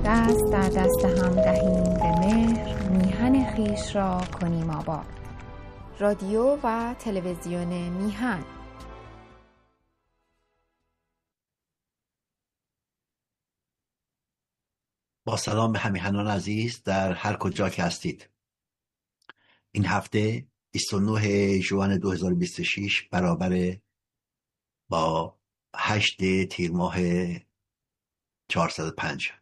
دست در دست هم دهیم به مهر، میهن خویش را کنیم آباد. رادیو و تلویزیون میهن. با سلام به همیهنان عزیز در هر کجا که هستید. این هفته 29 ژوئن 2026 برابر با 8 تیر ماه 405.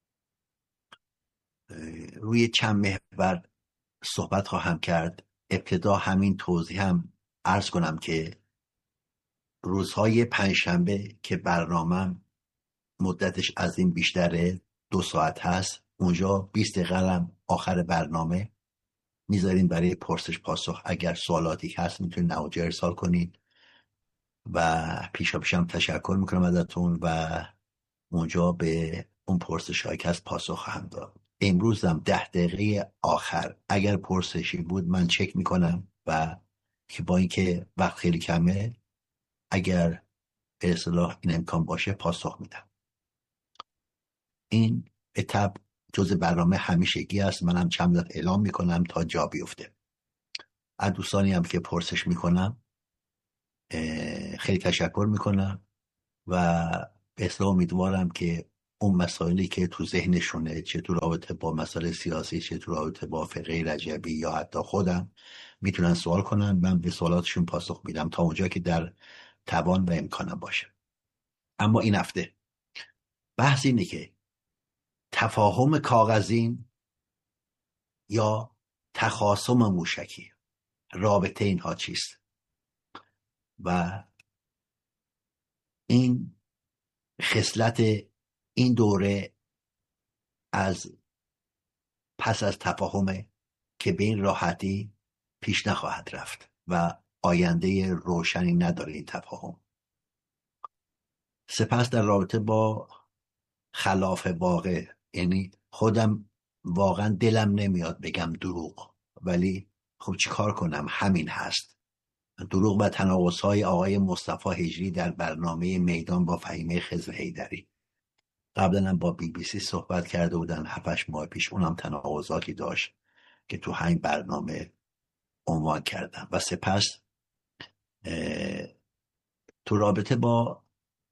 روی چند محور صحبت خواهم کرد. ابتدا همین توضیح هم عرض کنم که روزهای پنجشنبه که برنامه‌ام مدتش از این بیشتره 2 ساعت هست، اونجا 20 دقیقه آخر برنامه میذارین برای پرسش پاسخ. اگر سوالاتی هست میتونید نواجه ارسال کنید و پیشا پیشم تشکر میکنم ازتون و اونجا به اون پرسش هایی که هست پاسخ هم داد. امروز هم 10 دقیقه آخر اگر پرسشی بود من چک میکنم و که با اینکه وقت خیلی کمه اگر به اصطلاح این امکان باشه پاسخ میدم. این اتاب جز برنامه همیشگی است. منم چند وقت اعلام میکنم تا جا بیفته. از دوستانی هم که پرسش میکنم خیلی تشکر میکنم و به اصطلاح امیدوارم که اون مسائلی که تو ذهنشونه، چه تو رابطه با مسائل سیاسی، چه تو رابطه با فقه رجبی یا حتی خودم، میتونن سوال کنن، من به سوالاتشون پاسخ میدم تا اونجا که در توان و امکانم باشه. اما این هفته بحث اینه که تفاهم کاغذین یا تخاصم موشکی، رابطه اینها چیست؟ و این خصلت این دوره از پس از تفاهمه که به این راحتی پیش نخواهد رفت و آینده روشنی نداره این تفاهم. سپس در رابطه با خلاف واقع، یعنی خودم واقعا دلم نمیاد بگم دروغ، ولی خب چیکار کنم، همین هست. دروغ و تناقض‌های آقای مصطفی هجری در برنامه میدان با فهیمه خضر حیدری. قبلا با BBC صحبت کرده بودن 7-8 ماه پیش، اونم تناقضاتی داشت که تو همین برنامه عنوان کردم. و سپس تو رابطه با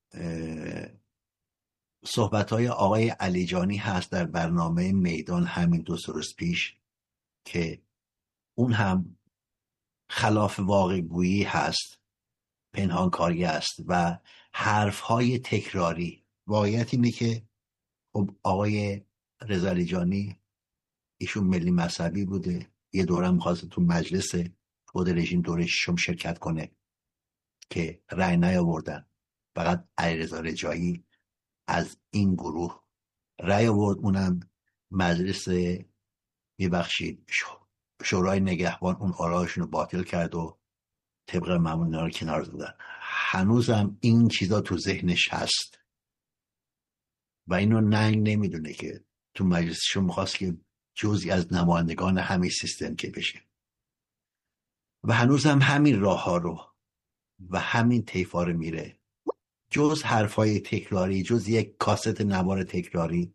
صحبت‌های آقای علیجانی هست در برنامه میدان همین 2 روز پیش که اون هم خلاف واقع گویی هست، پنهانکاری است و حرف‌های تکراری. واقعیت اینه که خب آقای رضا علیجانی ایشون ملی مذهبی بوده، یه دوره می‌خواست تو مجلس خود رژیم دوره ششم شرکت کنه که رأی نیاوردن، فقط علیرضا رجایی از این گروه رأی آورد، اونم مجلس میبخشید شورای نگهبان اون آرایشون رو باطل کرد و طبق معمول اینا رو کنار زدن. هنوزم این چیزا تو ذهنش هست و اینو ننگ نمیدونه که تو مجلسشون میخواست که جزئی از نمایندگان همین سیستم که بشه و هنوزم همین راه ها رو و همین طیفا رو میره. جز حرفای تکراری، جز یک کاست نوار تکراری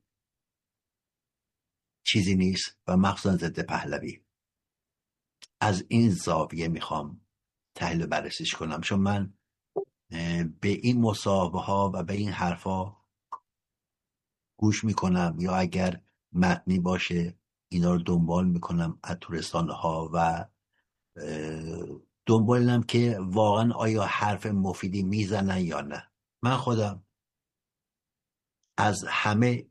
چیزی نیست و مخصوصا ضد پهلوی. از این زاویه میخوام تحلیل بررسیش کنم، چون من به این مصاحبه ها و به این حرفا گوش میکنم یا اگر متنی باشه اینا رو دنبال میکنم از تو رسانه ها و دنبالم که واقعا آیا حرف مفیدی میزنن یا نه. من خودم از همه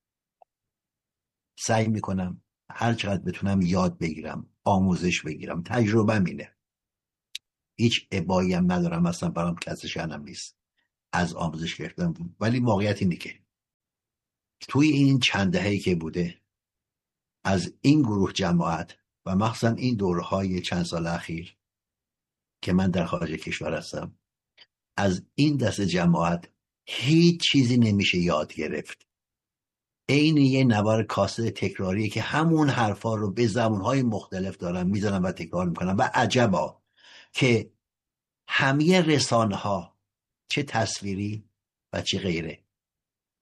سعی میکنم هر چقدر بتونم یاد بگیرم، آموزش بگیرم. تجربه مینه، هیچ ابایی هم ندارم، اصلا برام کسی شأنم نیست از آموزش گرفتم. ولی واقعیت اینه که توی این چند دهه‌ای که بوده از این گروه جماعت و مخصوصا این دورهای چند سال اخیر که من در خارج کشور هستم، از این دست جماعت هیچ چیزی نمیشه یاد گرفت. عین یه نوار کاسه تکراریه که همون حرفا رو به زبانهای مختلف دارن میزنن و تکرار میکنن و عجبا که همه رسانه ها چه تصویری و چه غیره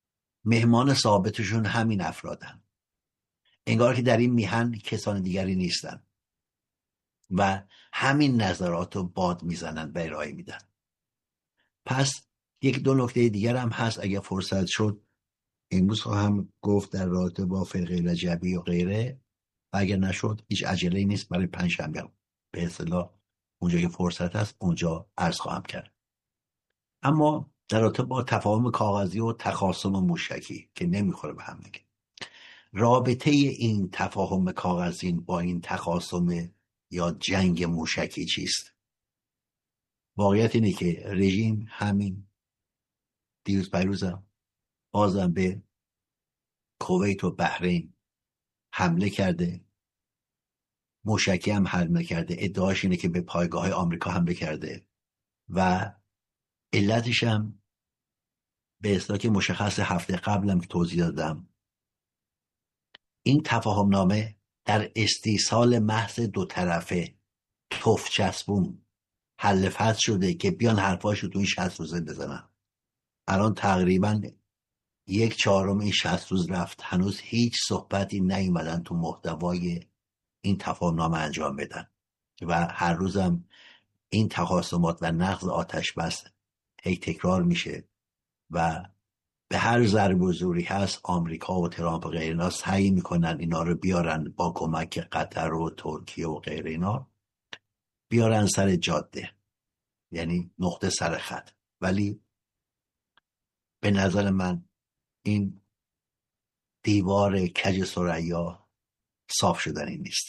مهمان ثابتشون همین افرادن، انگار که در این میهن کسان دیگری نیستن و همین نظرات رو باد میزنن و ارائه میدن. پس یک دو نکته دیگر هم هست، اگر فرصت شد امروز خواهم گفت در رابطه با فرقه رجبی و غیره، و اگر نشد هیچ عجله‌ای نیست، برای پنجشنبه به اصطلاح اونجا که فرصت هست اونجا عرض خواهم کرد. اما در رابطه با تفاهم کاغذی و تخاصم موشکی که نمیخوره به هم دیگه، رابطه این تفاهم کاغذی با این تخاصم یا جنگ موشکی چیست؟ واقعیت اینه که رژیم همین دیروز پیروزم بازم به کویت و بحرین حمله کرده، موشکی هم حمله کرده، ادعاش اینه که به پایگاه آمریکا حمله کرده و علتش هم به اصطلاح که مشخص هفته قبلم که توضیح دادم، این تفاهم نامه در استیصال محض دو طرفه توف چسبون حل فصل شده که بیان حرفاشو تو این 60 روزه بزنن. الان تقریبا 1/4 این 60 روز رفت، هنوز هیچ صحبتی نیومدن تو محتوای این تفاهم نامه انجام بدن و هر روزم این تخاصمات و نقض آتش بس هی تکرار میشه و به هر ضرب و زوری هست آمریکا و ترامپ و غیر اینا سعی میکنن اینا رو بیارن با کمک قطر و ترکیه و غیر اینا بیارن سر جاده، یعنی نقطه سر خط. ولی به نظر من این دیوار کج ثریا صاف شدنی نیست.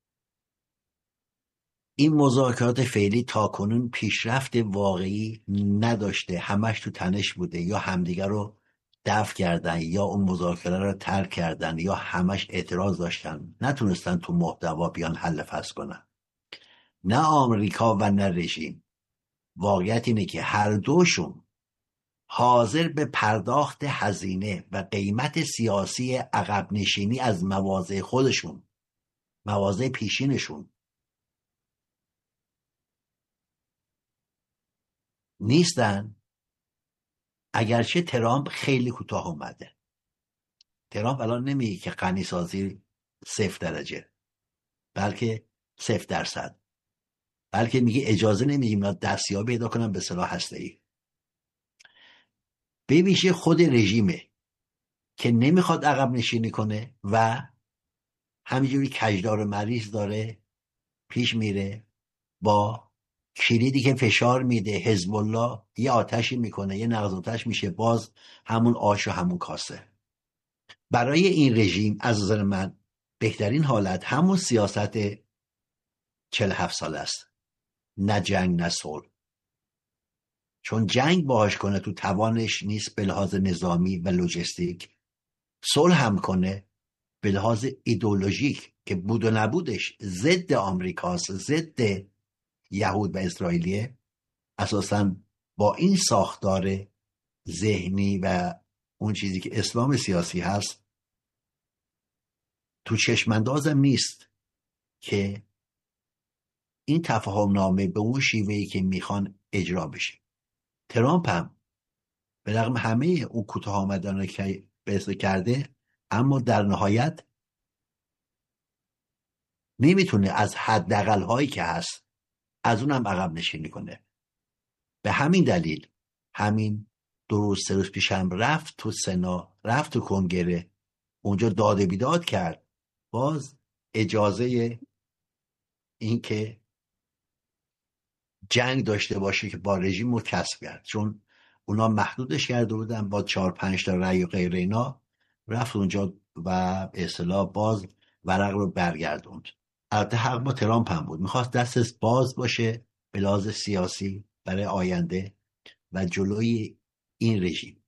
این مذاکرات فعلی تاکنون پیشرفت واقعی نداشته، همش تو تنش بوده، یا همدیگر رو دفع کردن یا اون مذاکره رو ترک کردن یا همش اعتراض داشتن، نتونستن تو محتوا بیان حل فصل کنن. نه آمریکا و نه رژیم. واقعیت اینه که هر دوشون حاضر به پرداخت هزینه و قیمت سیاسی عقب نشینی از مواضع خودشون، مواضع پیشینشون نیستن. اگرچه ترامپ خیلی کوتاه اومده، ترامپ الان نمیگه که غنی سازی 0 درجه بلکه 0%، بلکه میگه اجازه نمیدیم دستیابی پیدا کنن به سلاح هسته‌ای. به ویژه خود رژیمه که نمیخواد عقب نشینی کنه و همینجوری کجدار مریض داره پیش میره، با کلیدی که فشار میده حزب الله یه آتشی میکنه، یه نقض آتش میشه، باز همون آش و همون کاسه. برای این رژیم از نظر من بهترین حالت همون سیاست 47 ساله است، نه جنگ نه صلح. چون جنگ باهاش کنه تو توانش نیست به لحاظ نظامی و لوجستیک، صلح هم کنه به لحاظ ایدئولوژیک که بود و نبودش ضد آمریکاست، ضد یهود و اسرائیلیه، اساساً با این ساختار ذهنی و اون چیزی که اسلام سیاسی هست تو چشماندازم نیست که این تفاهم نامه به اون شیوهی که میخوان اجرا بشه. ترامپ هم به رغم همه اون کوتاه آمدن که بحث کرده، اما در نهایت نمیتونه از حداقل هایی که هست از اونم عقب نشینی کنه. به همین دلیل همین 2 روز 3 روز پیشم رفت تو سنا، رفت تو کنگره، اونجا داد بیداد کرد، باز اجازه این که جنگ داشته باشه که با رژیم رو کسب کرد، چون اونا محدودش کرده بودن با 4-5 تا رأی و غیر اینا، رفت اونجا و به اصطلاح باز ورق رو برگردوند. البته حق با ترامپ هم بود، میخواست دستش باز باشه به لحاظ سیاسی برای آینده و جلوی این رژیم.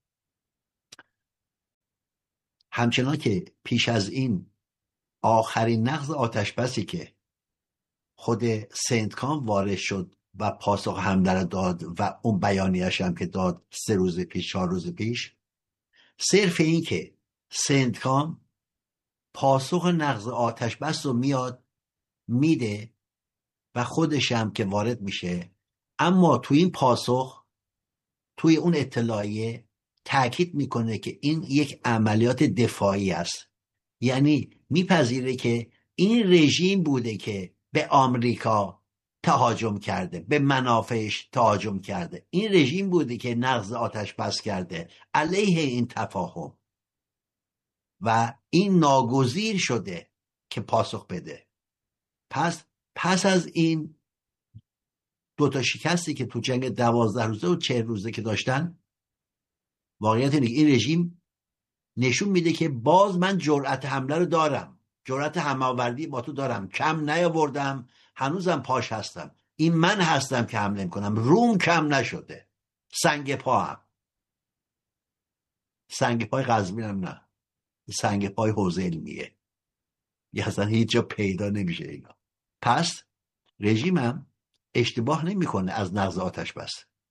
همچنان که پیش از این آخرین نقض آتش بسی که خود سنتکام وارد شد و پاسخ حمله داد و اون بیانیه‌اش هم که داد 3 روز پیش 4 روز پیش، صرف این که سنتکام پاسخ نقض آتش بس رو میاد میده و خودش هم که وارد میشه، اما توی این پاسخ، توی اون اطلاعیه تأکید میکنه که این یک عملیات دفاعی است. یعنی میپذیره که این رژیم بوده که به آمریکا تهاجم کرده، به منافعش تهاجم کرده. این رژیم بوده که نقض آتش بس کرده علیه این تفاهم و این ناگزیر شده که پاسخ بده. پس از این دوتا شکستی که تو جنگ 12 روزه و 40 روزه که داشتن، واقعیت اینه این رژیم نشون میده که باز من جرأت حمله رو دارم، جرأت هماوردی با تو دارم، کم نیاوردم، هنوزم پاش هستم، این من هستم که حمله میکنم، روم کم نشده، سنگ پا هم، سنگ پای قزوینم نه، سنگ پای حوزه علمیه، یه اصلا هیچ جا پیدا نمیشه اینا. پس رژیمم اشتباه نمیکنه از نقض آتش بس.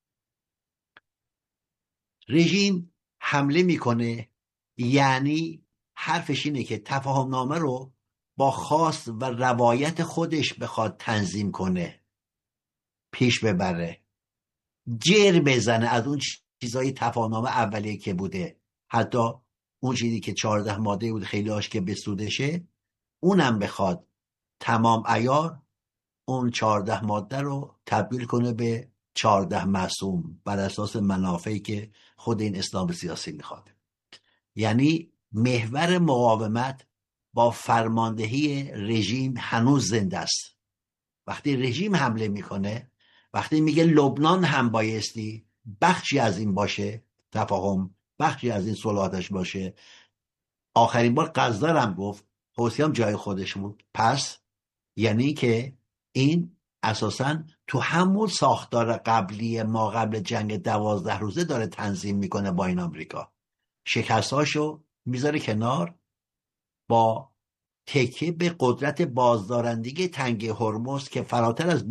رژیم حمله میکنه، یعنی حرفش اینه که تفاهم نامه رو با خواست و روایت خودش بخواد تنظیم کنه، پیش ببره، جر بزنه از اون چیزای تفاهم نامه اولیه که بوده، حتی اون چیزی که 14 ماده بود خیلی هاش که بسودشه، اونم بخواد تمام عیار اون 14 ماده رو تبدیل کنه به 14 معصوم بر اساس منافعی که خود این اسلام سیاسی میخواد. یعنی محور مقاومت با فرماندهی رژیم هنوز زنده است. وقتی رژیم حمله میکنه، وقتی میگه لبنان هم بایستی بخشی از این باشه تفاهم، بخشی از این صلح آتش باشه، آخرین بار غزه هم گفت، حوثی هم جای خودش بود، پس یعنی که این اساساً تو همون ساختار قبلی ما قبل جنگ 12 روزه داره تنظیم میکنه با این آمریکا. شکستاشو میذاره کنار، با تکیه به قدرت بازدارندگی تنگه هرمز که فراتر از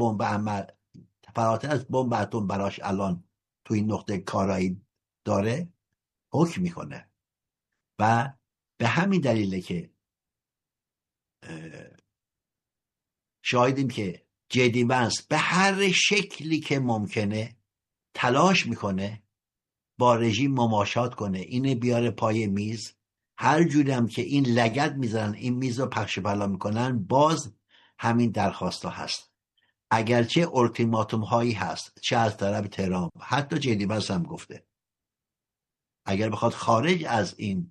بمب اتم براش الان تو این نقطه کارایی داره حکم میکنه. و به همین دلیله که شاهدیم که جدی ونس به هر شکلی که ممکنه تلاش میکنه با رژیم مماشات کنه، اینه بیاره پای میز، هر جوری هم که این لگد میزنن این میز رو پخش پلا میکنن، باز همین درخواست ها هست. اگرچه اولتیماتوم هایی هست، چه از طرف تهران، حتی جدی ونس هم گفته اگر بخواد خارج از این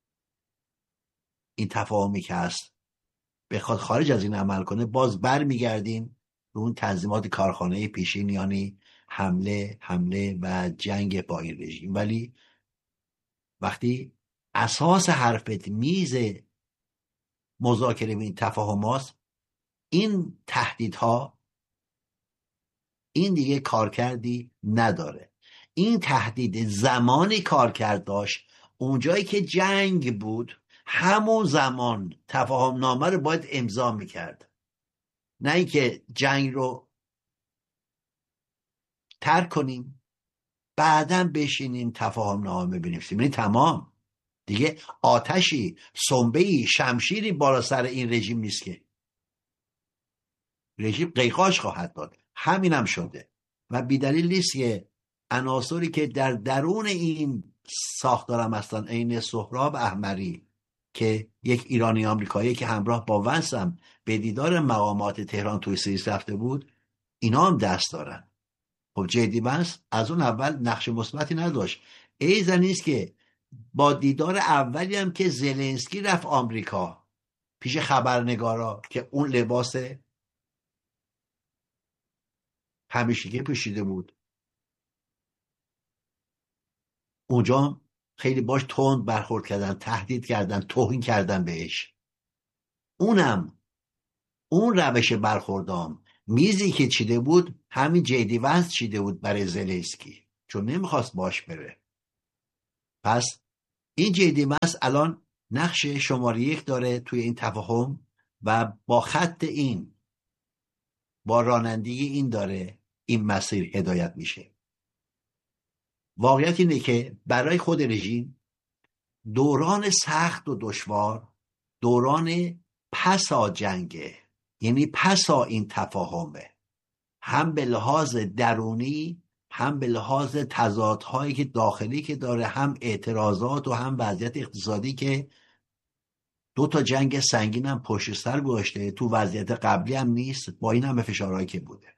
تفاهمی که هست بخواد خارج از این عمل کنه، باز بر میگردیم به اون تنظیمات کارخانه پیشین، یعنی حمله و جنگ با این رژیم. ولی وقتی اساس حرفت میز مذاکره و این تفاهمات، این تهدیدها این دیگه کارکردی نداره. این تهدید زمانی کارکرد داشت اونجایی که جنگ بود، همون زمان تفاهم نامه رو باید امضا میکرد، نه اینکه جنگ رو ترک کنیم بعداً بشینیم تفاهم نامه بنویسیم. یعنی تمام دیگه آتشی، سنبه‌ای، شمشیری بالا سر این رژیم نیست که رژیم قیقاش خواهد داد. همینم شده و بیدلیل نیست که عناصری که در درون این ساختارم هستن، عین سهراب احمری که یک ایرانی آمریکایی که همراه با ونس هم به دیدار مقامات تهران توی سوئیس رفته بود، اینا هم دست دارن. خب جدی ونس از اون اول نقش مثبتی نداشت. ایزن نیست که با دیدار اولی هم که زلنسکی رفت آمریکا پیش خبرنگارا که اون لباس همیشگی پوشیده بود، اونجا خیلی باش تند برخورد کردن، تهدید کردن، توهین کردن بهش. اون روش برخوردام میزی که چیده بود همین جدی ونس چیده بود برای زلنسکی، چون نمیخواست باش بره. پس این جدی ونس الان نقش شماره 1 داره توی این تفاهم و با خط این، با رانندگی این داره این مسیر هدایت میشه. واقعیت اینه که برای خود رژیم دوران سخت و دشوار دوران پسا جنگه، یعنی پسا این تفاهمه، هم به لحاظ درونی هم به لحاظ تضادهایی که داخلی که داره، هم اعتراضات و هم وضعیت اقتصادی که 2 جنگ سنگین هم پشت سر گذاشته، تو وضعیت قبلی هم نیست، با این همه فشارهایی که بوده.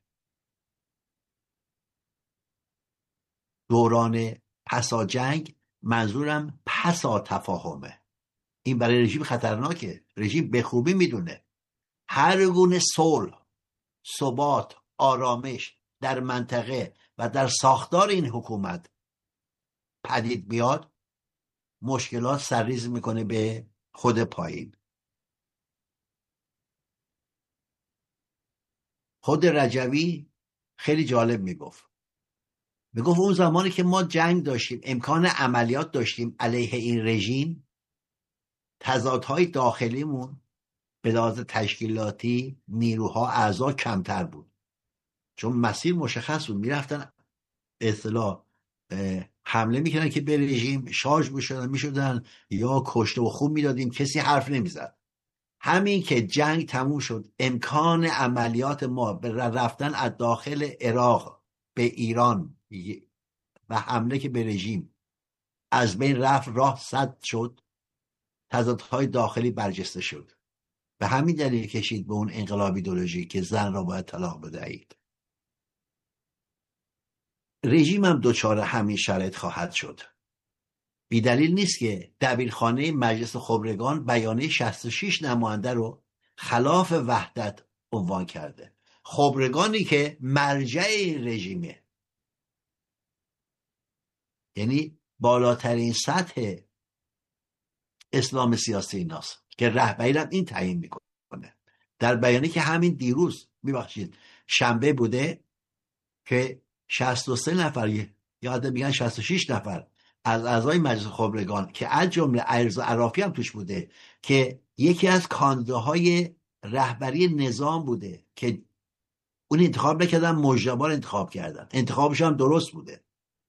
دوران پسا جنگ، منظورم پسا تفاهمه. این برای رژیم خطرناکه. رژیم به خوبی میدونه هر گونه صلح، ثبات، آرامش در منطقه و در ساختار این حکومت پدید بیاد، مشکلات سرریز میکنه به خود پایین. خود رجوی خیلی جالب میگفت اون زمانی که ما جنگ داشتیم، امکان عملیات داشتیم علیه این رژیم، تضادهای داخلیمون به لحاظ تشکیلاتی، نیروها، اعضا کمتر بود، چون مسیر مشخص بود. میرفتن اصطلاح حمله میکردن که به رژیم شارژ میشدن یا کشته و خون میدادیم، کسی حرف نمیزد. همین که جنگ تموم شد، امکان عملیات ما به رفتن از داخل عراق به ایران و حمله که به رژیم از بین رفت، راه سد شد، تضادهای داخلی برجسته شد. به همین دلیل کشید به اون انقلاب ایدئولوژی که زن را باید طلاق بدهید. رژیم هم دچار همین شرایط خواهد شد. بی دلیل نیست که دبیرخانه مجلس خبرگان بیانیه 66 نماینده رو خلاف وحدت عنوان کرده. خبرگانی که مرجع رژیمه، یعنی بالاترین سطح اسلام سیاسی ایناست که رهبری هم این تعیین میکنه. در بیانیه که همین دیروز شنبه بوده که 63 نفر یا حتی میگن 66 نفر از اعضای مجلس خبرگان که از جمله علیرضا عرافی هم توش بوده که یکی از کاندیداهای رهبری نظام بوده که اون انتخاب نکردن، مجتبی انتخاب کردن، انتخابش هم درست بوده.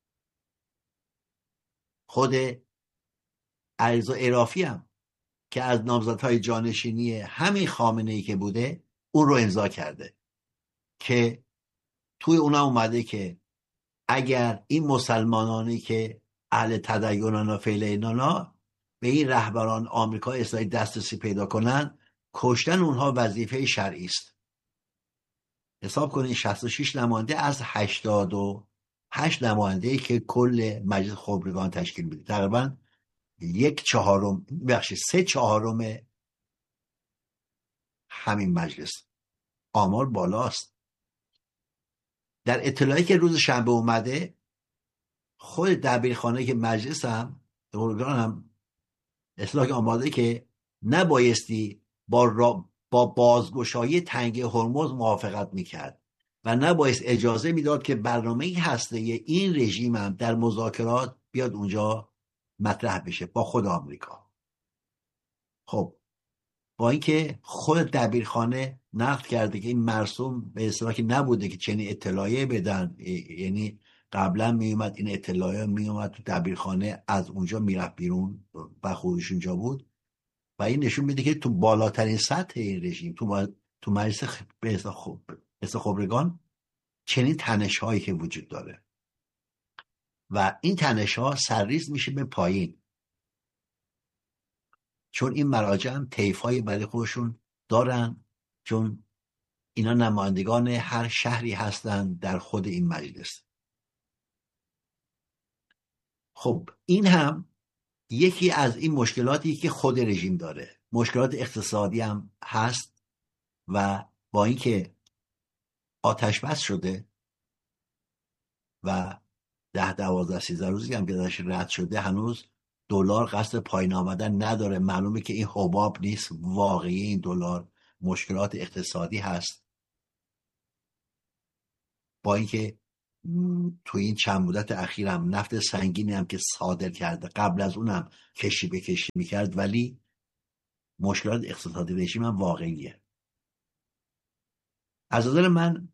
خود علیرضا عرافی هم که از نامزدهای جانشینی همین خامنه‌ای که بوده اون رو امضا کرده که توی اونها اومده که اگر این مسلمانانی که اهل تدینن و فعلینانا به این رهبران آمریکا اسرائیل دسترسی پیدا کنن، کشتن اونها وظیفه شرعی است. حساب کنید 66 نماینده از 88 نماینده که کل مجلس خبرگان تشکیل میده، تقریبا 3/4 همین مجلس. آمار بالاست. در اطلاعی که روز شنبه اومده، خود دبیرخانه که مجلس هم خبرگان هم اصلاح آماده که نبایستی با بازگشایی تنگه هرمز موافقت میکرد و نبایست اجازه میداد که برنامه هسته این رژیم هم در مذاکرات بیاد اونجا مطرح بشه با خود آمریکا. خب با اینکه خود دبیرخانه نقد کرده که این مرسوم به اصطلاح که نبوده که چنین اطلاعیه بدن، یعنی قبلا میومد این اطلاعیه میومد تو دبیرخانه، از اونجا میرفت بیرون و خودش اونجا بود، و این نشون میده که تو بالاترین سطح این رژیم، تو مجلس خبرگان چنین تنش هایی که وجود داره و این تنش ها سرریز میشه به پایین، چون این مراجع هم طیف‌های برای خودشون دارن، چون اینا نمایندگان هر شهری هستن در خود این مجلس. خب این هم یکی از این مشکلاتی که خود رژیم داره. مشکلات اقتصادی هم هست و با اینکه آتش بس شده و 10-12-13 روزی هم که داشت رد شده، هنوز دلار قصد پایین آمدن نداره. معلومه که این حباب نیست واقعی این دلار، مشکلات اقتصادی هست. با اینکه تو این چند مدت اخیر هم نفت سنگینی هم که صادر کرده، قبل از اونم کشی به کشی میکرد، ولی مشکلات اقتصادی رژیم هم واقعیه. از نظر من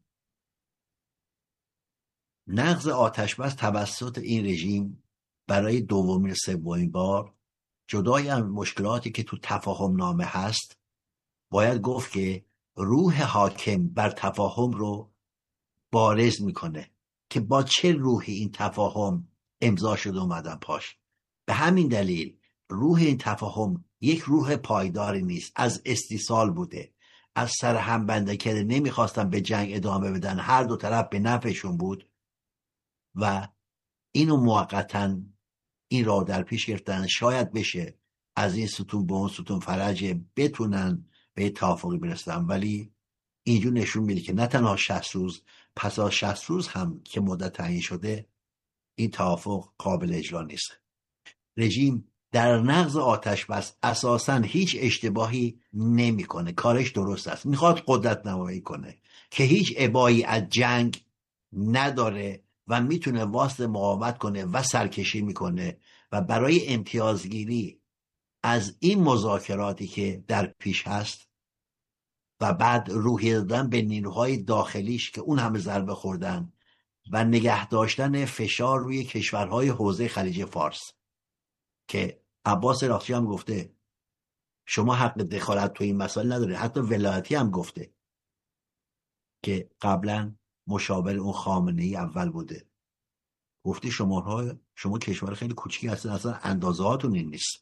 نقض آتشبس توسط این رژیم برای دومین سومین بار، جدای از مشکلاتی که تو تفاهم نامه هست، باید گفت که روح حاکم بر تفاهم رو بارز میکنه که با چه روحی این تفاهم امضا شده اومدن پاش. به همین دلیل روح این تفاهم یک روح پایداری نیست، از استیصال بوده، از سر هم بنده کرده، نمیخواستن به جنگ ادامه بدن، هر دو طرف به نفعشون بود و اینو موقتاً این را در پیش گرفتن شاید بشه از این ستون به اون ستون فرج بتونن به توافقی برسن. ولی اینجور نشون میده که نه تنها 60 روز پس از 60 روز هم که مدت تعیین شده این توافق قابل اجرا نیست. رژیم در نقض آتش بس اساساً هیچ اشتباهی نمیکنه، کارش درست است، میخواد قدرت نمایی کنه که هیچ ابایی از جنگ نداره و میتونه واسط مقاومت کنه و سرکشی میکنه و برای امتیازگیری از این مذاکراتی که در پیش هست و بعد روحیه دادن به نیروهای داخلیش که اون همه ضربه خوردن و نگه داشتن فشار روی کشورهای حوزه خلیج فارس که عباس راقچی هم گفته شما حق دخالت تو این مسائل نداره، حتی ولایتی هم گفته که قبلا مشاور اون خامنه‌ای اول بوده، گفته شما کشور خیلی کوچیکی هستن، اصلا اندازه هاتون این نیست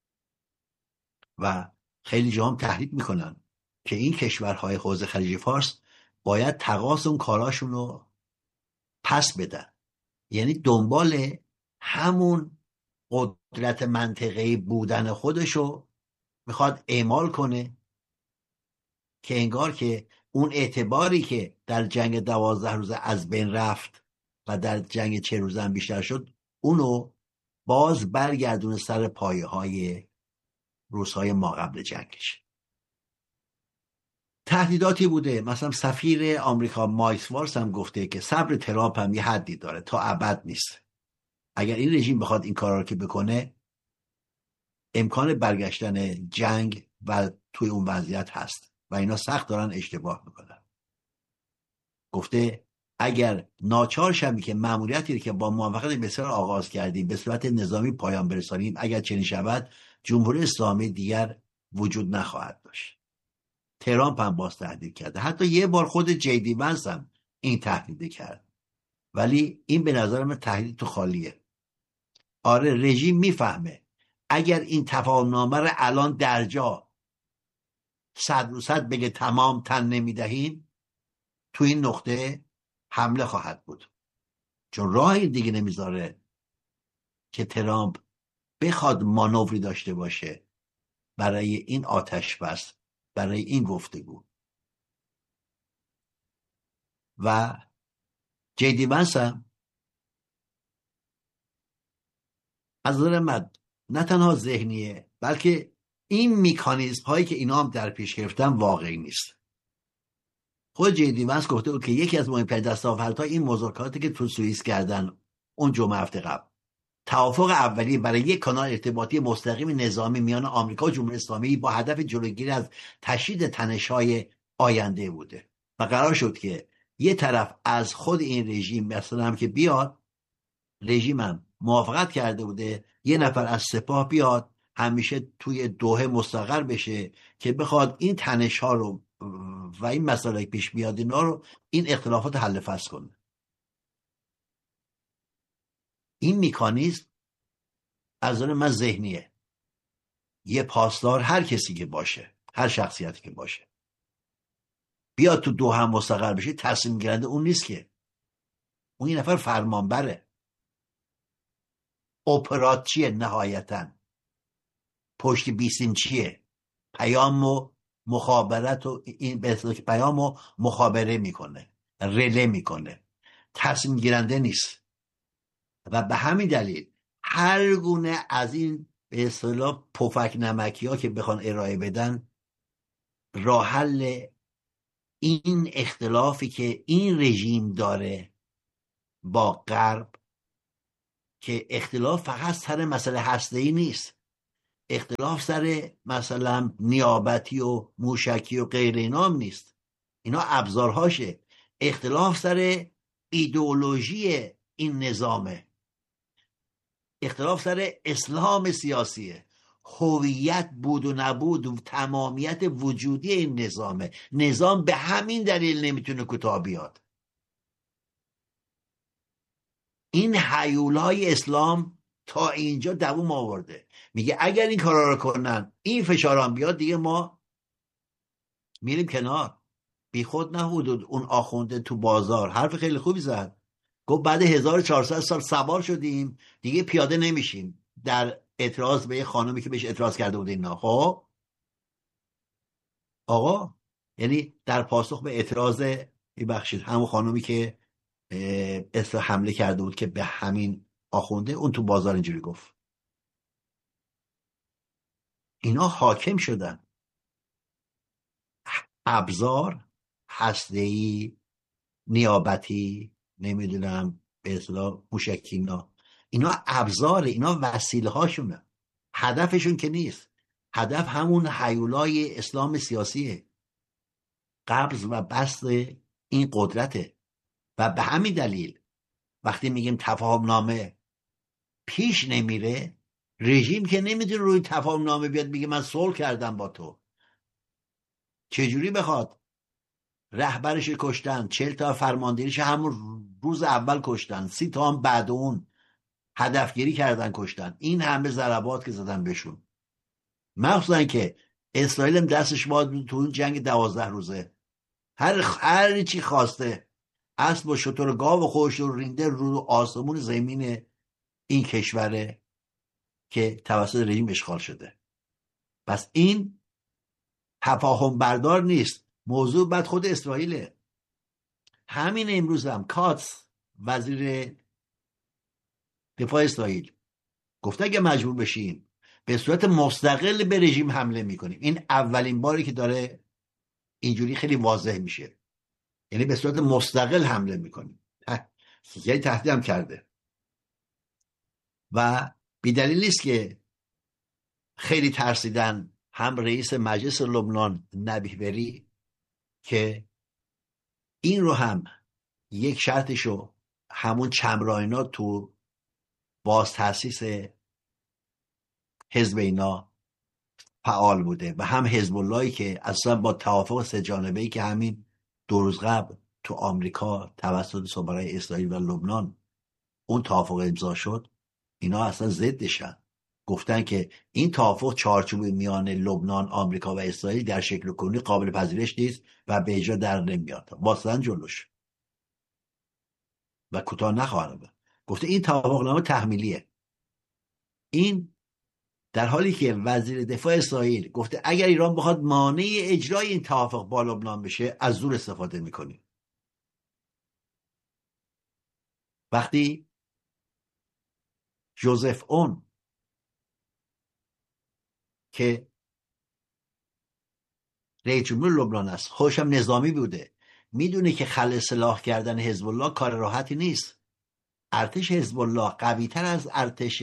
و خیلی جا هم تهدید میکنن که این کشورهای حوزه خلیج فارس باید تقاص اون کاراشون رو پس بدن، یعنی دنبال همون قدرت منطقه‌ای بودن خودشو میخواد اعمال کنه که انگار که اون اعتباری که در جنگ 12 روزه از بین رفت و در جنگ 40 روزه هم بیشتر شد اونو باز برگردونه سر پایه های روزهای ما قبل جنگش. تهدیداتی بوده، مثلا سفیر آمریکا مایک والتز هم گفته که صبر ترامپ هم یه حدی داره، تا ابد نیست. اگر این رژیم بخواد این کارا رو که بکنه امکان برگشتن جنگ و توی اون وضعیت هست و اینا سخت دارن اشتباه میکنن. گفته اگر ناچار شویم که مأموریتی که با موافقت بسیار آغاز کردیم به صورت نظامی پایان برسانیم، اگر چنین شود جمهوری اسلامی دیگر وجود نخواهد داشت. ترامپ هم باز تهدید کرده، حتی یه بار خود جیدی ونس هم این تهدید کرد، ولی این به نظر من تهدید تو خالیه. آره رژیم میفهمه اگر این تفاهم‌نامه رو الان در جا 100% بگه تمام تن نمیدهیم تو این نقطه حمله خواهد بود، چون راهی دیگه نمیذاره که ترامپ بخواد مانوری داشته باشه برای این آتش بس، برای این گفتگو. و جیدی ونس هم از نظر من نه تنها ذهنیه بلکه این میکانیزم هایی که اینا هم در پیش گرفتن واقعی نیست. خود جیدی ونس گفته بود که یکی از مهمترین دستاوردها این مذاکراتی که تو سوئیس کردن اون جمعه هفته قبل، توافق اولیه برای یک کانال ارتباطی مستقیم نظامی میان آمریکا و جمهوری اسلامی با هدف جلوگیری از تشدید تنش‌های آینده بوده و قرار شد که یه طرف از خود این رژیم مثلا هم که بیاد، رژیم هم موافقت کرده بوده یه نفر از سپاه بیاد همیشه توی دوحه مستقر بشه که بخواد این تنش‌ها رو و این مسائل پیش بیاد اینا رو، این اختلافات حل فصل کنه. این میکانیزم از نظر من ذهنیه. یه پاسدار هر کسی که باشه، هر شخصیتی که باشه بیاد تو دوحه هم مستقر بشه، تصمیم گیرنده اون نیست که، اون یه نفر فرمانبره. اپرات چیه نهایتاً؟ پشت بیسیم چیه؟ پیام و مخابرت و این پیام و مخابره میکنه، رله میکنه، تصمیم گیرنده نیست. و به همین دلیل هر گونه از این به اصطلاح پفک نمکی ها که بخوان ارائه بدن، راه حل این اختلافی که این رژیم داره با غرب، که اختلاف فقط سر مسئله هسته‌ای نیست، اختلاف سر مثلا نیابتی و موشکی و غیر اینام نیست، اینا ابزارهاشه. اختلاف سر ایدئولوژی این نظامه، اختلاف سر اسلام سیاسیه، هویت بود و نبود و تمامیت وجودی این نظامه. نظام به همین دلیل نمیتونه کوتاه بیاد. این هیولای اسلام تا اینجا دووم آورده. میگه اگر این کارا رو کنن، این فشاران بیاد، دیگه ما میریم کنار. بی خود نبود اون آخونده تو بازار حرف خیلی خوبی زد. گفت بعد 1400 سال سوار شدیم دیگه پیاده نمیشیم، در اعتراض به یه خانومی که بهش اعتراض کرده بود اینا. خب آقا، یعنی در پاسخ به اعتراض، ببخشید، همون خانومی که حمله کرده بود که به همین آخونده، اون تو بازار اینجوری گفت. اینا حاکم شدن. ابزار هسته‌ای، نیابتی، نمیدونم به اصطلاح موشکینا، اینا ابزار، اینا وسیله هاشونه، هدفشون که نیست. هدف همون هیولای اسلام سیاسیه، قبض و بسط این قدرته. و به همین دلیل وقتی میگیم تفاهم نامه پیش نمیره، رژیم که نمیتونه روی تفاهم نامه بیاد بگه من صلح کردم با تو. چجوری بخواد؟ رهبرش کشتن، 40 تا فرماندهیش همون روز اول کشتن، 30 تا هم بعد اون هدفگیری کردن کشتن. این همه ضربات که زدن بهشون، مخصوصا که اسرائیل هم دستش باید تو اون جنگ 12 روزه هر چی خواسته اسب و شتر و گاو و خودش رو رینده رو آسمون زمین این کشوره که توسط رژیم اشغال شده. پس این تفاهم بردار نیست. موضوع بعد خود اسرائیله. همین امروز هم کاتس، وزیر دفاع اسرائیل، گفته اگه مجبور بشیم به صورت مستقل به رژیم حمله میکنیم. این اولین باری که داره اینجوری خیلی واضح میشه، یعنی به صورت مستقل حمله میکنیم. یعنی تهدید هم کرده. و بیدلیل نیست که خیلی ترسیدن هم رئیس مجلس لبنان نبیه بری که این رو هم یک شرطشو همون چمراینا تو باز تاسیس حزب اینا فعال بوده و هم حزب اللهی که اصلا با توافق سه جانبه‌ای که همین 2 روز قبل تو آمریکا توسط سفرای اسرائیل و لبنان اون توافق امضا شد، اینا اصلا ضدشن. گفتن که این توافق چارچوب میان لبنان، آمریکا و اسرائیل در شکل کنونی قابل پذیرش نیست و به اجرا در نمیاد. واسطن جلوش و کوتاه نخواهند. گفته این توافقنامه تحمیلیه. این در حالی که وزیر دفاع اسرائیل گفته اگر ایران بخواد مانع اجرای این توافق با لبنان بشه از زور استفاده میکنیم. وقتی جوزف اون که رئیس جمهور لبنان است، خودشم نظامی بوده، میدونه که خلع سلاح کردن حزب الله کار راحتی نیست. ارتش حزب الله قوی تر از ارتش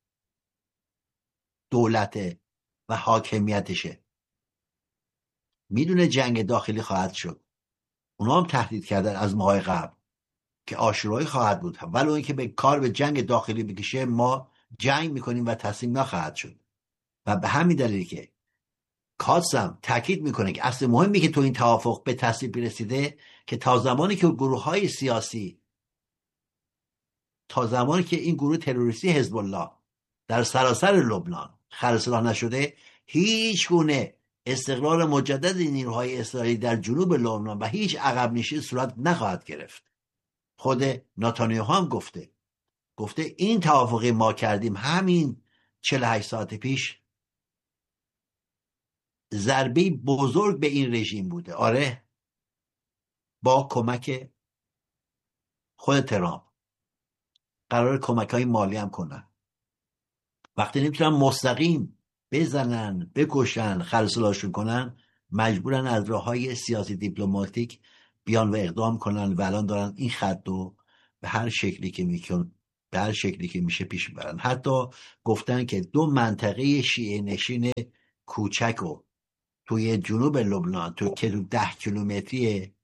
دولت و حاکمیتشه. میدونه جنگ داخلی خواهد شد. اونا هم تهدید کردن از ماه قبل که آشورایی خواهد بود، ولی اون که به کار به جنگ داخلی بکشه ما جنگ میکنیم و تسلیم نخواهد شد. و به همین دلیل که کاتسم تاکید میکنه که اصل مهمی که تو این توافق به تصویب رسیده که تا زمانی که گروه‌های سیاسی، تا زمانی که این گروه تروریستی حزب الله در سراسر لبنان خلع سلاح نشده، هیچ گونه استقرار مجدد نیروهای اسرائیلی در جنوب لبنان و هیچ عقب نشینی صورت نخواهد گرفت. خود نتانیاهو هم گفته این توافقی ما کردیم همین 48 ساعت پیش ضربه بزرگ به این رژیم بوده. آره، با کمک خود ترامپ قرار کمک‌های مالی هم کنن. وقتی نمیتونن مستقیم بزنن، بکشن، خلع سلاحشون کنن، مجبورن از راه‌های سیاسی دیپلماتیک بیان و اقدام کنن و الان دارن این خط رو به هر شکلی که میشه پیش میبرن. حتی گفتن که 2 منطقه شیعه نشین کوچک رو توی جنوب لبنان که تو 10 کیلومتری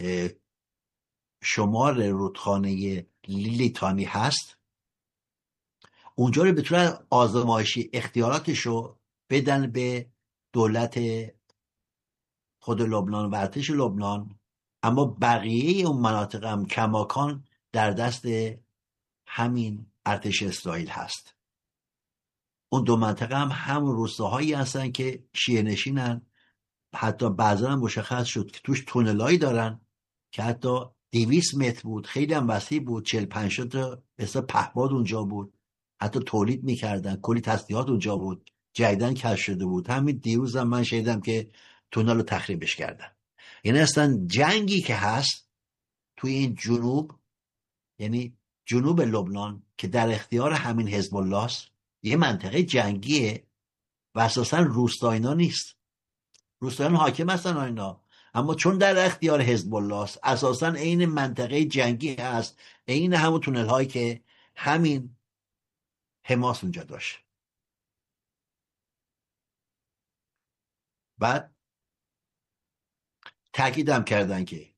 شمال رودخانه لیتانی هست، اونجا رو به طور آزمایشی اختیاراتش رو بدن به دولت خود لبنان و ارتش لبنان، اما بقیه اون مناطق هم کماکان در دست همین ارتش اسرائیل هست. اون دو منطقه هم روستاهایی هستن که شیعه نشینن، حتی بعضا هم مشخص شد که توش تونلایی دارن که حتی 200 متر بود، خیلی هم وسیع بود، 40-50 تا مثلا پهپاد اونجا بود، حتی تولید میکردن، کلی تسلیحات اونجا بود، جدیدن کشف شده بود. همین دیروز هم من شنیدم که تونل رو تخریبش کردن. یعنی اصلا جنگی که هست توی این جنوب، یعنی جنوب لبنان که در اختیار همین حزب الله است، یه منطقه جنگیه و اساسا روستاینا نیست، روستایان حاکم هستن اینا، اما چون در اختیار حزب الله است اساسا عین منطقه جنگی هست، عین همون تونل هایی که همین حماس اونجا داشت. بعد تاکیدم کردن که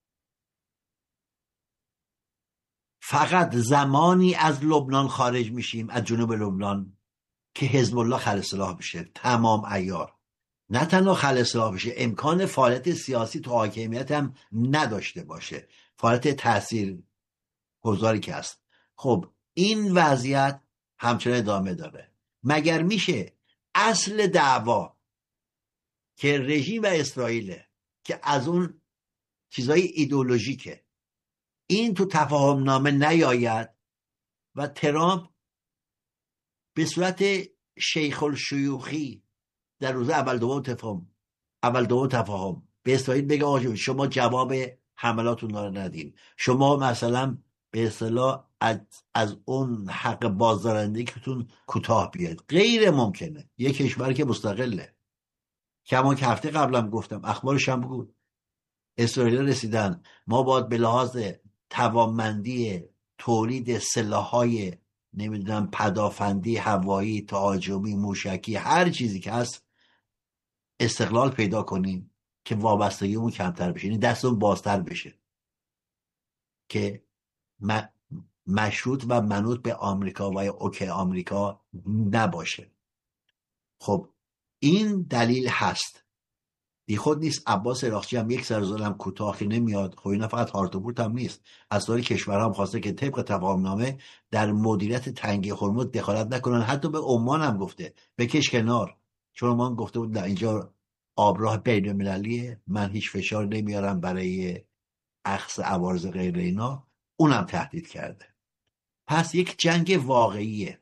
فقط زمانی از لبنان خارج میشیم، از جنوب لبنان، که حزب الله خلع سلاح بشه تمام عیار. نه تنها خلع سلاح بشه، امکان فعالیت سیاسی تو حاکمیت هم نداشته باشه، فعالیت تأثیر گذاری که هست. خب این وضعیت همچنان ادامه داره. مگر میشه اصل دعوا که رژیم و اسرائیله که از اون چیزای ایدئولوژیکه، این تو تفاهم نامه نیاید و ترامپ به صورت شیخ الشیوخی در روز اول دوم تفاهم به اسرائیل بگه آقا شما جواب حملاتون رو ندین، شما مثلا به اصطلاح از اون حق بازدارندگی که تون کوتاه بیاد. غیر ممکنه. یک کشور که مستقله، کما که هفته قبلم گفتم، اخبارش هم بود، اسرائیل رسیدن ما باید به لحاظ توانمندی تولید سلاح‌های نمیدونم پدافندی، هوایی، تهاجمی، موشکی، هر چیزی که هست استقلال پیدا کنیم که وابستگیمون کمتر بشه، یعنی دستمون بازتر بشه که مشروط و منوط به آمریکا و یا اوکی آمریکا نباشه. خب این دلیل هست، بی خود نیست. عباس عراقچی هم یک سرزالم کوتاهی نمیاد. خب اینا فقط هارتوبورت هم نیست، از سایر کشورها هم خواسته که طبق تفاهمنامه در مدیریت تنگه هرمز دخالت نکنن. حتی به عمان هم گفته بکش کنار، چون عمان گفته بود نه اینجا آبراه بین المللیه، من هیچ فشار نمیارم برای اخذ عوارض غیر اینا، اونم تهدید کرده. پس یک جنگ واقعیه.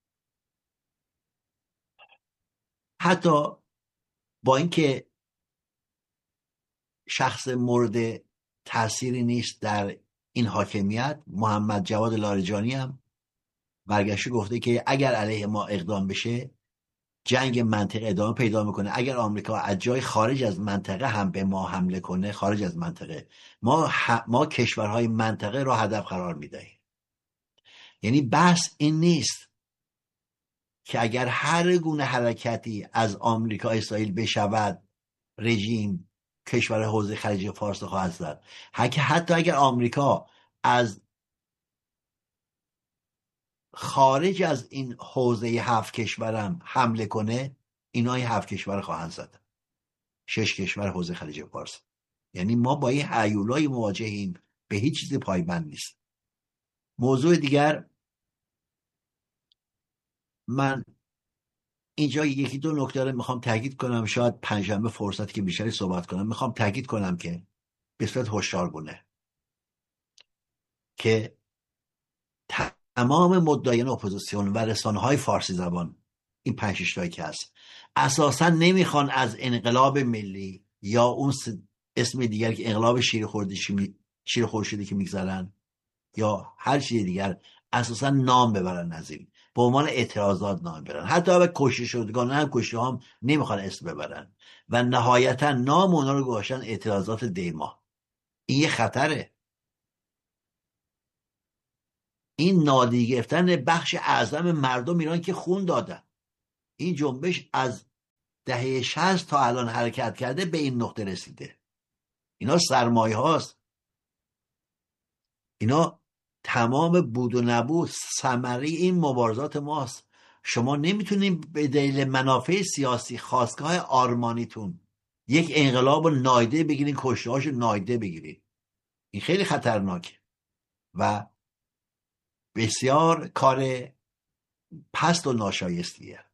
حتی با اینکه شخص مورد تأثیری نیست در این حاکمیت، محمد جواد لاریجانی هم برگشته گفته که اگر علیه ما اقدام بشه جنگ منطقه ادامه پیدا میکنه. اگر آمریکا از جای خارج از منطقه هم به ما حمله کنه، خارج از منطقه، ما کشورهای منطقه را هدف قرار میدهیم. یعنی بحث این نیست که اگر هر گونه حرکتی از آمریکا اسرائیل بشود رژیم کشور حوزه خلیج فارس خواهد زد. حتی اگر آمریکا از خارج از این حوزه 7 کشورم حمله کنه، اینا 7 کشور خواهند زد، 6 کشور حوزه خلیج فارس. یعنی ما با این هیولای مواجهیم، به هیچ چیزی پایبند نیست. موضوع دیگر، من اینجا یکی دو نکته رو میخوام تاکید کنم، شاید پنجشنبه فرصتی که بیشتری صحبت کنم. میخوام تاکید کنم که به صورت هشدارگونه که تمام مدعیان اپوزیسیون و رسانه‌های فارسی زبان، این 5-6 تایی که هست، اساسا نمیخوان از انقلاب ملی یا اون اسم دیگر که انقلاب شیر خورشیدی که میگذارن یا هر چیز دیگر، اساسا نام ببرن از این، به عنوان اعتراضات نام ببرن. حتی به کشته شدگان هم کشته هم نمیخوان اسم ببرن و نهایتا نام اونا رو گذاشتن اعتراضات دیما. این یه خطره. این نادیده گرفتن بخش اعظم مردم ایران که خون دادن. این جنبش از دهه 60 تا الان حرکت کرده، به این نقطه رسیده. اینا سرمایه هاست، اینا تمام بود و نبود ثمره این مبارزات ماست. شما نمیتونید به دلیل منافع سیاسی، خواستگاه آرمانیتون، یک انقلاب نادیده بگیرین، کشته‌هاشو نادیده بگیرین. این خیلی خطرناکه و بسیار کار پست و ناشایستیه.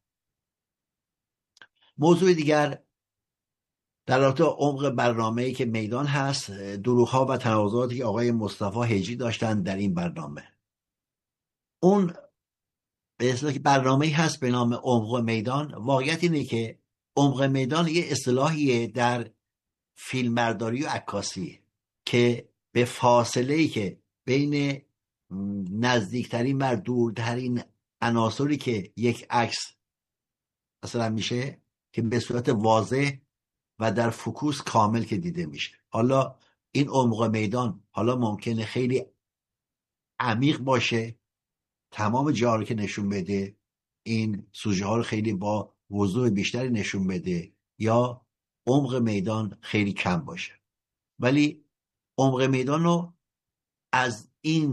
موضوع دیگر در رابطه عمق برنامه‌ای که میدان هست، دروغ‌ها و تناقضاتی که آقای مصطفی هجری داشتن در این برنامه. اون به اصطلاح که برنامه‌ای هست به نام عمق میدان. واقعیت اینه که عمق میدان یه اصطلاحیه در فیلمبرداری و عکاسی که به فاصله‌ای که بین نزدیکترین و دورترین عناصری که یک عکس مثلا میشه که به صورت واضح و در فوکوس کامل که دیده میشه. حالا این عمق میدان حالا ممکنه خیلی عمیق باشه، تمام جا رو که نشون بده، این سوژه ها رو خیلی با وضوح بیشتری نشون بده، یا عمق میدان خیلی کم باشه. ولی عمق میدان رو از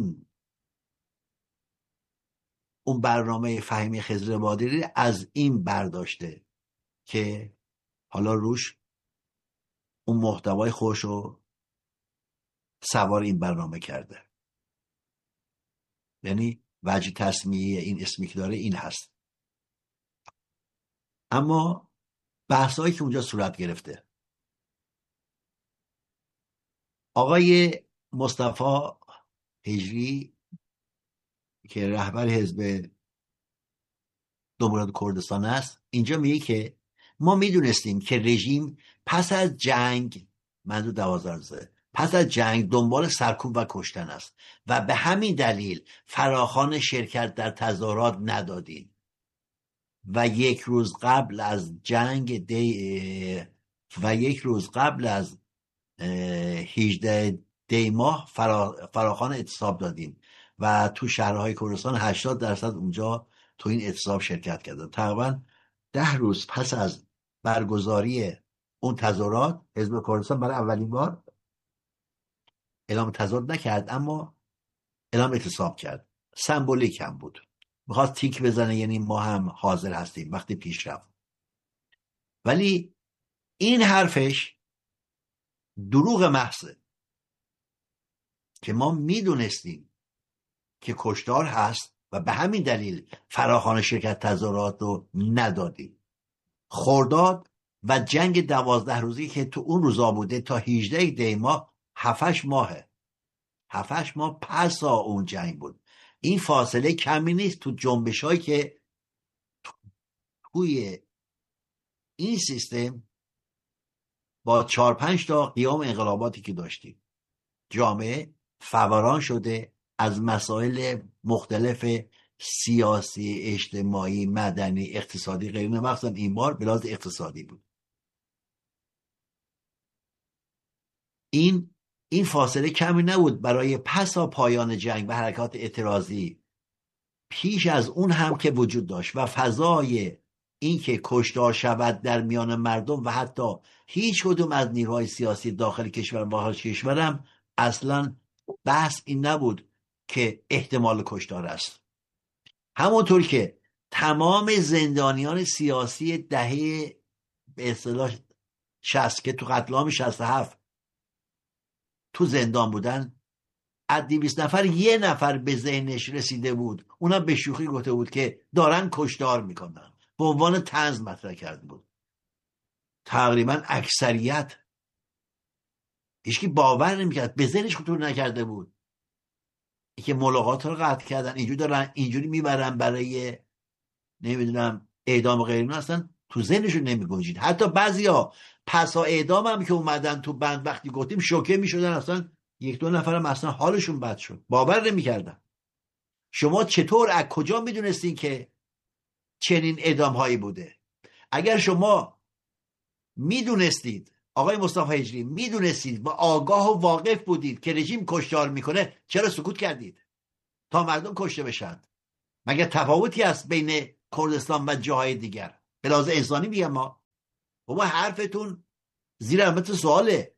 اون برنامه فهیمه خضر بادری از این برداشته که حالا روش اون محتوای خوش رو سوار این برنامه کرده. یعنی وجه تصمیه این اسمی که داره این هست. اما بحثایی که اونجا صورت گرفته، آقای مصطفی هجری که رهبر حزب دموکرات کردستان است، اینجا میگه که ما میدونستیم که رژیم پس از جنگ، منظور 12 روزه پس از جنگ، دنبال سرکوب و کشتن است و به همین دلیل فراخوان شرکت در تظاهرات ندادیم و یک روز قبل از 18 دی ماه فراخوان اعتصاب دادیم و تو شهرهای کردستان 80% اونجا تو این اعتصاب شرکت کردن. تقریبا 10 روز پس از برگزاری اون تظاهرات، حزب کردستان برای اولین بار اعلام تظاهرات نکرد، اما اعلام اعتصاب کرد. سمبولیک هم بود، میخواست تیک بزنه، یعنی ما هم حاضر هستیم وقتی پیش رفت. ولی این حرفش دروغ محضه که ما میدونستیم که کشتار هست و به همین دلیل فراخوان شرکت تظاهرات رو ندادیم. خرداد و جنگ 12 روزی که تو اون روزا بوده تا 18 دی ماه 7 ماهه. 7 ماه پس اون جنگ بود. این فاصله کمی نیست تو جنبش هایی که توی این سیستم با 4-5 تا قیام انقلاباتی که داشتیم، جامعه فوران شده از مسائل مختلف سیاسی، اجتماعی، مدنی، اقتصادی، غیره. مخصوصا این بار به لحاظ اقتصادی بود. این فاصله کمی نبود برای پسا پایان جنگ و حرکات اعتراضی. پیش از اون هم که وجود داشت و فضای این که کشتار شود در میان مردم و حتی هیچ کدوم از نیروهای سیاسی داخل کشور و خارج کشورم اصلا بحث این نبود که احتمال کشتار است. همونطور که تمام زندانیان سیاسی دهه به اصطلاح 60 که تو قتل عام 67 تو زندان بودن، از 200 نفر 1 نفر به ذهنش رسیده بود، اونم به شوخی گفته بود که دارن کشتار میکنن، به عنوان طنز مطرح کرده بود. تقریبا اکثریت هیچکی باور نمیکرد، به ذهنش خطور نکرده بود که ملاقات رو قطع کردن، اینجوری دارن اینجوری میبرن برای نمیدونم اعدام و غیره، اصلا تو ذهنشون نمیگنجید. حتی بعضیا پسا اعدام هم که اومدن تو بند وقتی گفتیم شوکه میشدن، اصلا 1-2 نفرم اصلا حالشون بد شد، باور نمیکردن. شما چطور از کجا میدونستین که چنین اعدام هایی بوده؟ اگر شما میدونستید، آقای مصطفی هجری میدونستید و آگاه و واقف بودید که رژیم کشتار میکنه، چرا سکوت کردید تا مردم کشته بشن؟ مگر تفاوتی هست بین کردستان و جاهای دیگر؟ به لحاظ انسانی میگم ما بابا حرفتون زیر علامت سواله.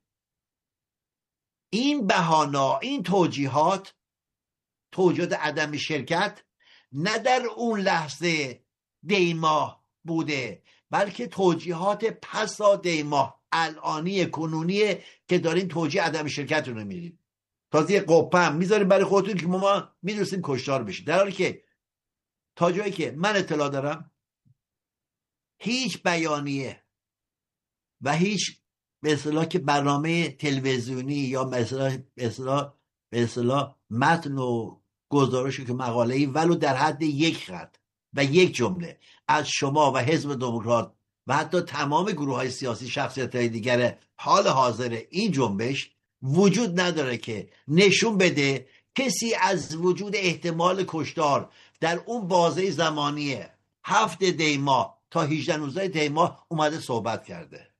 این بهانه، این توجیهات عدم شرکت نه در اون لحظه دی ماه بوده، بلکه توجیهات پسا دی ماه، الانی کنونیه که دارین توجیه عدم شرکت رو میدید. تازه یه قپه هم میذاریم برای خودتون که ما میدونستیم کشتار بشید، در حالی که تا جایی که من اطلاع دارم هیچ بیانیه و هیچ به اصطلاح که برنامه تلویزیونی یا به اصطلاح متن و گزارشی که مقاله‌ای ولو در حد یک خط و یک جمله از شما و حزب دموکرات و حتی تمام گروه‌های سیاسی، شخصیت‌های دیگر حال حاضر این جنبش وجود نداره که نشون بده کسی از وجود احتمال کشتار در اون بازه زمانی 7 دی‌ماه تا 18-19 دی‌ماه اومده صحبت کرده.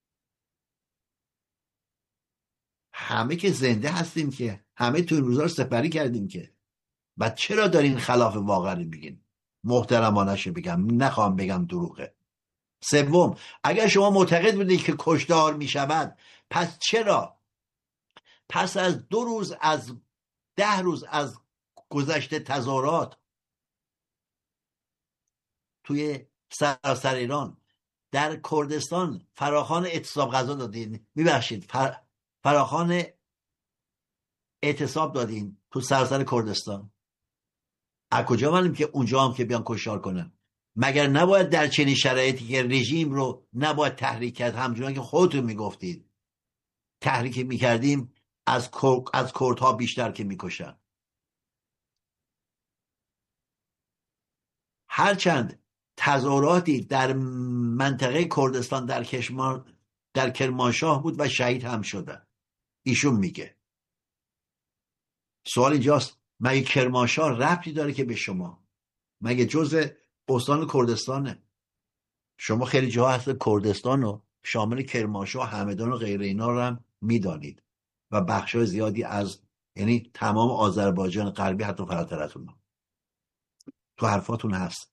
همه که زنده هستیم که، همه تو این روزا رو سپری کردیم که، و چرا دارین خلاف واقع رو میگین؟ محترمانش بگم، نخوام بگم دروغه. سوم، اگر شما معتقد بودید که کشتار میشود، پس چرا پس از 2 روز از 10 روز از گذشته تظاهرات توی سراسر ایران در کردستان فراخوان اعتصاب غذا دادین، میبخشید فراخوان اعتصاب دادین تو سراسر کردستان؟ از کجا معلوم که اونجا هم که بیان کشتار کنن؟ مگر نباید در چنین شرایطی که رژیم رو نباید تحریک کرد، همچنان که خودتون میگفتید تحریک میکردیم از کردها بیشتر که میکشن؟ هرچند تظاهراتی در منطقه کردستان در کرمانشاه بود و شهید هم شدن، ایشون میگه. سوال اینجاست، مگه کرمانشاه ربطی داره که به شما؟ مگه جزء استان کردستانه؟ شما خیلی جاها هست کردستان رو شامل کرمانشاه، همدان و غیر اینا رو هم میدانید و بخشای زیادی از، یعنی تمام آذربایجان غربی حتی فراتر از اون تو حرفاتون هست.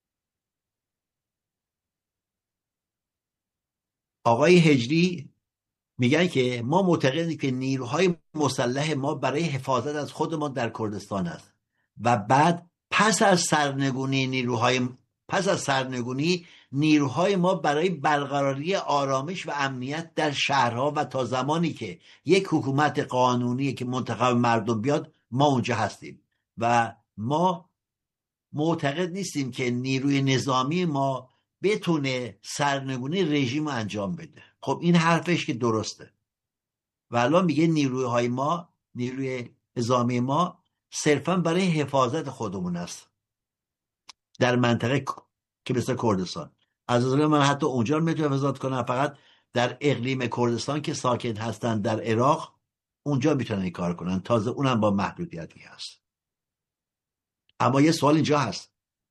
آقای هجری میگن که ما معتقدیم که نیروهای مسلح ما برای حفاظت از خودمان در کردستان است و بعد پس از سرنگونی نیروهای ما برای برقراری آرامش و امنیت در شهرها و تا زمانی که یک حکومت قانونی که منتخب مردم بیاد ما اونجا هستیم و ما معتقد نیستیم که نیروی نظامی ما بتونه سرنگونی رژیم رو انجام بده. خب این حرفش که درسته و الان میگه نیروی نظامی ما صرفا برای حفاظت خودمون است در منطقه که مثل کردستان. از نظر من حتی اونجا رو میتونه حفاظت کنه، فقط در اقلیم کردستان که ساکن هستن در عراق اونجا میتونن این کار کنن، تازه اونم با محدودیتی هست. اما یه سوال اینجا هست،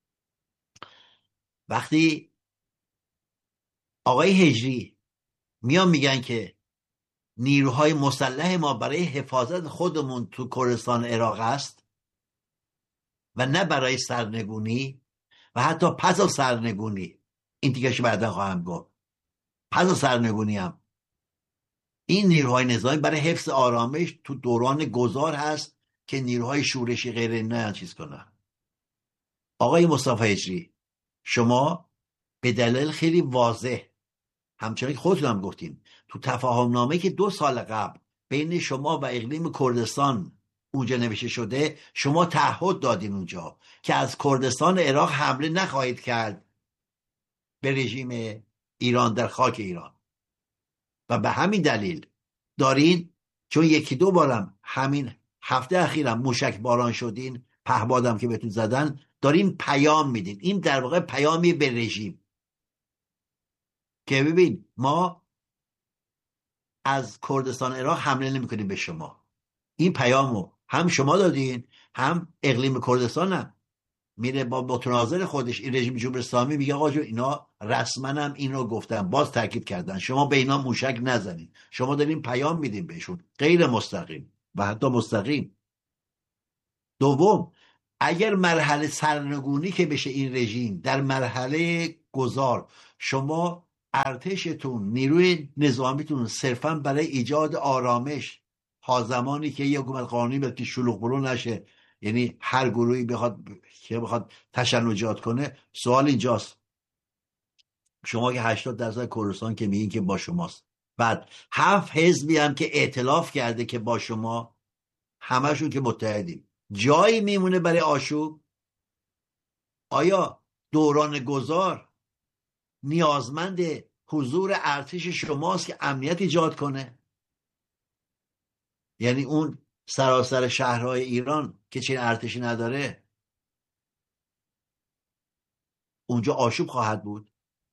وقتی آقای هجری میان میگن که نیروهای مسلح ما برای حفاظت خودمون تو کردستان عراق است و نه برای سرنگونی و حتی پس از سرنگونی، این دیگه بعدا خواهم گفت، پس از سرنگونی هم این نیروهای نظامی برای حفظ آرامش تو دوران گذار هست که نیروهای شورشی غیر نه چیز کنن. آقای مصطفی هجری، شما به دلیل خیلی واضح، همچنان که خودتون هم گفتین، تو تفاهم نامه که 2 سال قبل بین شما و اقلیم کردستان اونجا نوشته شده، شما تعهد دادین اونجا که از کردستان عراق حمله نخواهید کرد به رژیم ایران در خاک ایران و به همین دلیل دارین، چون 1-2 بارم همین هفته اخیرم موشک باران شدین، پهبادم که بهتون زدن، دارین پیام میدین. این در واقع پیامی به رژیم که ببین ما از کردستان عراق حمله نمی کنیم به شما. این پیامو هم شما دادین، هم اقلیم کردستان هم میره با متناظر خودش این رژیم جمهوری اسلامی میگه آقا اینا رسما هم این رو گفتن، باز تاکید کردن شما به اینا موشک نزنید. شما دارین پیام میدین بهشون، غیر مستقیم و حتی مستقیم. دوم، اگر مرحله سرنگونی که بشه این رژیم، در مرحله گذار شما ارتشتون، نیروی نظامیتون صرفا برای ایجاد آرامش تا زمانی که یه حکومت قانونی بیاد که شلوغ برو نشه، یعنی هر گروهی بخواد تشنجات کنه، سوال اینجاست، شما که 80% کردستان که میگین که با شماست، بعد 7 حزبی هم که ائتلاف کرده که با شما همشون که متحدیم. جایی میمونه برای آشوب؟ آیا دوران گذار نیازمند حضور ارتش شماست که امنیت ایجاد کنه؟ یعنی اون سراسر شهرهای ایران که چنین ارتشی نداره اونجا آشوب خواهد بود؟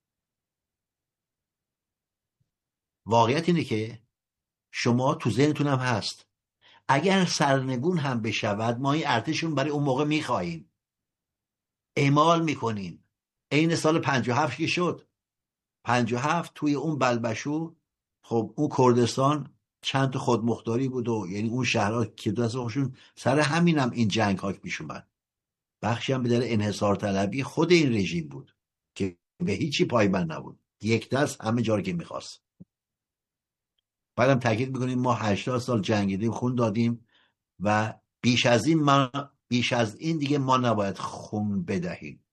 واقعیت اینه که شما تو ذهنتون هم هست اگر سرنگون هم بشود ما این ارتشون برای اون موقع میخواهیم، اعمال میکنیم. عین سال 57 که شد، 57 توی اون بلبشو، خب اون کردستان چند تا خودمختاری بود و یعنی اون شهرها که دست خودشون، سر همینم این جنگ ها پیش اومد. بخشی هم به دلیل انحصار طلبی خود این رژیم بود که به هیچی پایبند نبود، یک دست همه جا رو که میخواست. بعدم تاکید میکنیم ما 80 سال جنگیدیم، خون دادیم و بیش از این دیگه ما نباید خون بدهیم.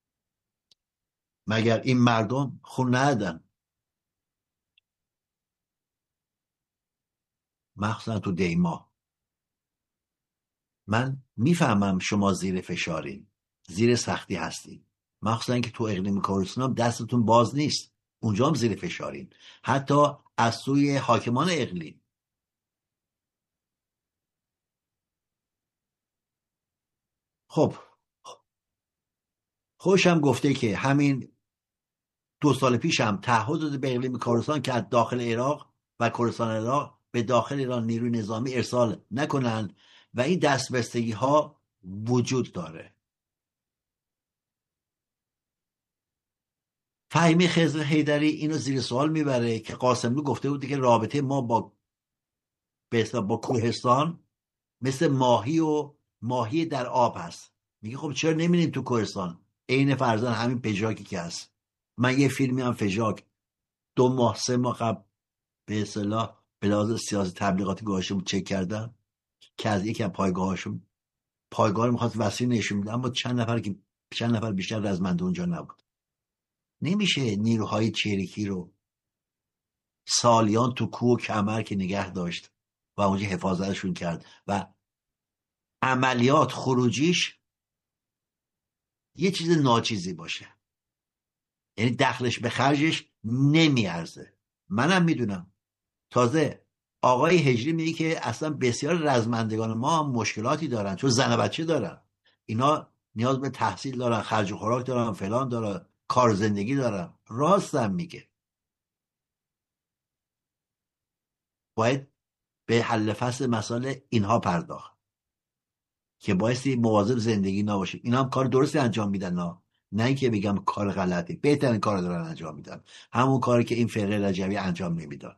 مگر این مردم خون ندادن؟ مخصوصا تو دیما. من میفهمم شما زیر فشارین، زیر سختی هستین، مخصوصا که تو اقلیم کردستان هم دستتون باز نیست، اونجا هم زیر فشارین، حتی از سوی حاکمان اقلیم. خب خوشم گفته که همین 2 سال پیش هم تعهد داده به اقلیم کردستان که از داخل عراق و کردستان عراق به داخل ایران نیروی نظامی ارسال نکنن و این دستبستگی ها وجود داره. فهیمه خضر حیدری اینو زیر سوال میبره که قاسمی گفته بود که رابطه ما با کوهستان مثل ماهی در آب هست. میگه خب چرا نمیریم تو کوهستان؟ عین فرضاً همین پژاکی که هست. من یه فیلمی هم فژاک 2 ماه 3 ماه قبل به اصطلاح به لحاظ سیاسی تبلیغاتی گذاشته بود، چک کردم که از یکی از پایگاه رو میخواست وسیع نشون میده، اما چند نفر بیشتر رزمنده اونجا نبود. نمیشه نیروهای چریکی رو سالیان تو کوه و کمر که نگه داشت و اونجا حفاظتشون کرد و عملیات خروجیش یه چیز ناچیزی باشه، یعنی دخلش به خرجش نمیارزه. منم میدونم. تازه آقای هجری میگه که اصلا بسیار رزمندگان ما هم مشکلاتی دارن چون زن و بچه دارن، اینا نیاز به تحصیل دارن، خرج و خوراک دارن، فلان دارن، کار زندگی دارن. راستم میگه. باید به حل فصل مسائل اینها پرداخت که بایستی مواظب زندگی نباشیم. اینا هم کار درستی انجام میدن، نه اینکه بگم کار غلطی، بهترین کار دارن انجام میدن، همون کاری که این فرقه رجبی انجام نمیداد.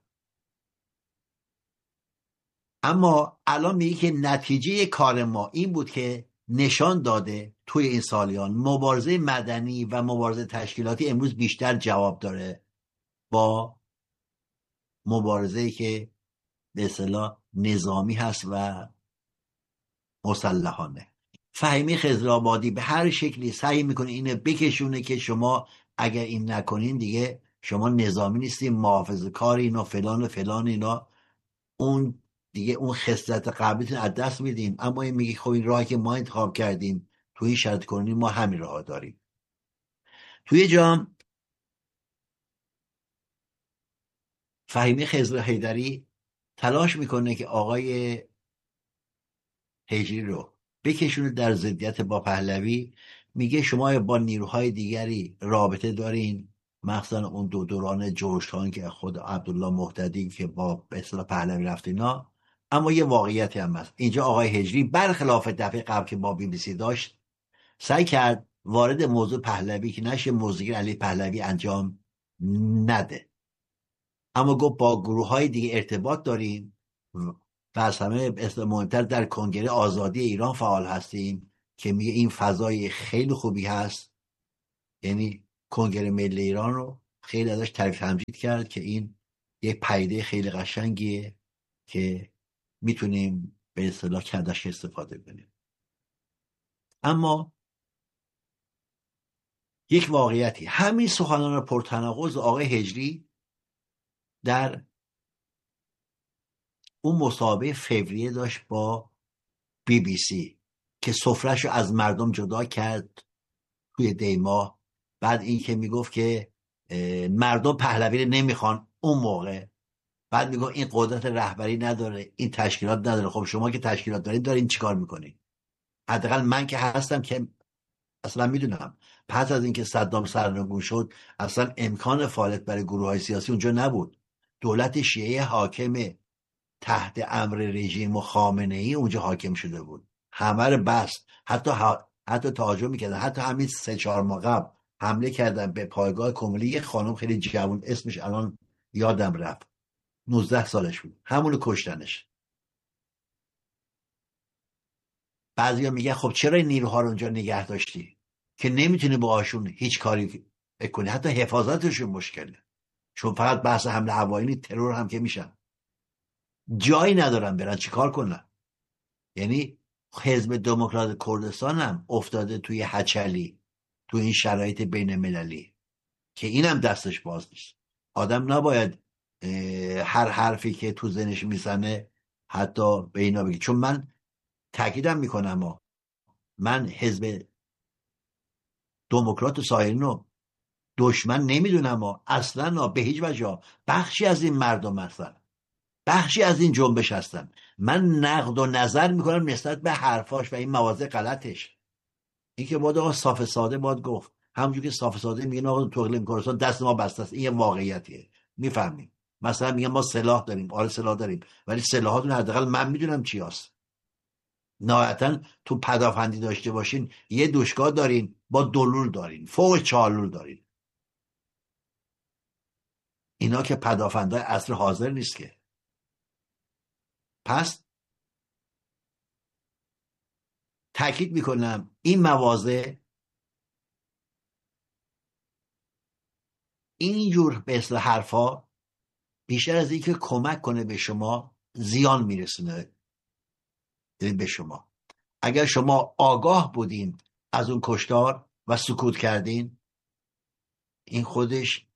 اما الان میگه که نتیجه کار ما این بود که نشان داده توی این سالیان مبارزه مدنی و مبارزه تشکیلاتی امروز بیشتر جواب داره با مبارزه‌ای که به اصطلاح نظامی هست و مسلحانه. فهیمه خضرآبادی به هر شکلی سعی میکنه اینو بکشونه که شما اگر این نکنین دیگه شما نظامی نیستین، محافظه کارین و فلان و فلان اینا، اون دیگه اون خصلت قبلیتون از دست میدین. اما این میگه خب این راهی که ما انتخاب کردیم توی این شرط کنونی ما همین راه داریم. توی جام فهیمه خضر حیدری تلاش میکنه که آقای هجری رو بکشونه در ضدیت با پهلوی. میگه شما با نیروهای دیگری رابطه دارین، مخصوصا اون دوران جورجتاون که خود عبدالله مهتدی که با به اصطلاح پهلوی رفت اینا. اما یه واقعیتی هم هست اینجا، آقای هجری برخلاف دفعه قبل که با BBC داشت سعی کرد وارد موضوع پهلوی که نشه موضوعی علی پهلوی انجام نده، اما گفت با گروه های دیگه ارتباط داریم و از همه مهمتر در کنگره آزادی ایران فعال هستیم که میگه این فضای خیلی خوبی هست. یعنی کنگره ملی ایران رو خیلی ازش تعریف تمجید کرد که این یک پدیده خیلی قشنگیه که میتونیم به اصطلاح ازش استفاده کنیم. اما یک واقعیتی، همین سخنان پرتناقض آقای هجری در اون مسابقه فوریه داشت با BBC که سفرهشو از مردم جدا کرد توی دیما. بعد این که میگفت که مردم پهلوی رو نمیخوان اون موقع، بعد میگفت این قدرت رهبری نداره، این تشکیلات نداره. خب شما که تشکیلات دارین چیکار میکنین؟ حداقل من که هستم که اصلا میدونم پس از اینکه صدام سرنگون شد اصلا امکان فعالیت برای گروه های سیاسی اونجا نبود. دولت شیعه حاکم تحت امر رژیم و خامنه ای اونجا حاکم شده بود، همه رو بست. حتی تهاجم میکردن. حتی همین 3-4 ماه قبل حمله کردن به پایگاه کمونی یه خانم خیلی جوان، اسمش الان یادم رفت، 19 سالش بود، همونو کشتنش. بعضیا میگن خب چرا این نیروها رو اونجا نگه داشتی که نمیتونی باهاشون هیچ کاری کنی؟ حتی حفاظتشون مشکله، چون فقط بحث حمله هوایی، ترور هم که میشن، جایی ندارن برن چیکار کنن. یعنی حزب دموکرات کردستان هم افتاده توی هچلی، توی این شرایط بین مللی که اینم دستش باز نیست. آدم نباید هر حرفی که تو ذهنش میزنه حتی به اینا بگی. چون من تاکیدم میکنم من حزب دموکرات و سایرینو دشمن نمیدونم اصلا به هیچ وجه. بخشی از این مردم هستن، بخشی از این جنبش هستن. من نقد و نظر میکنم نسبت به حرفاش و این مواضع غلطش. این که باید صاف ساده باید گفت، همونجور که صاف ساده میگن آقا تو اقلیم کردستان دست ما بسته است، این یه واقعیتیه، میفهمیم. مثلا میگن ما سلاح داریم، آره سلاح داریم، ولی سلاحاتون حداقل من میدونم چی هست. نهایتا تو پدافندی داشته باشین یه دوشگاه دارین با دلول دارین، فوق 4 لول دارین. اینا که پدافندای عصر حاضر نیست که. پس تاکید میکنم این مواضع، اینجور به اصطلاح حرفا بیشتر از اینکه کمک کنه به شما زیان میرسونه به شما. اگر شما آگاه بودین از اون کشتار و سکوت کردین، این خودش